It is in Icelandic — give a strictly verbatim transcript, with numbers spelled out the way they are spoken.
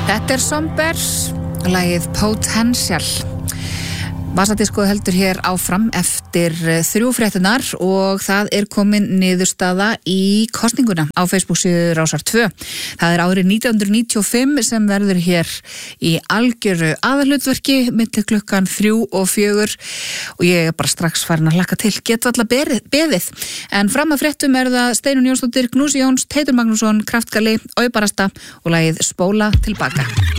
Þetta er Somber, lagið Potential. Vasadiskoð heldur hér áfram eftir þrjú fréttunar og það er komin niðurstaða í kosninguna á Facebook-síðu Rásar tvö. Það er árið nítján hundruð níutíu og fimm sem verður hér í algjöru aðalhlutverki milli klukkan þrjú og fjögur og ég er bara strax farin að hlakka til. Get valla beðið. En fram að fréttum er það Steinunn Jónsdóttir, Knúsi Jóns, Teitur Magnússon, Kraftgali, Aubarasta og lagið Spóla tilbaka.